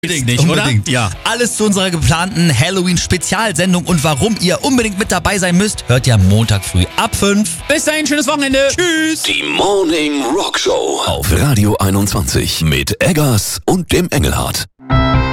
Nicht, unbedingt. Oder? Ja. Alles zu unserer geplanten Halloween-Spezialsendung und warum ihr unbedingt mit dabei sein müsst, hört ihr am Montag früh ab 5. Bis dahin, schönes Wochenende. Tschüss. Die Morning Rock Show auf Radio 21 mit Eggers und dem Engelhardt.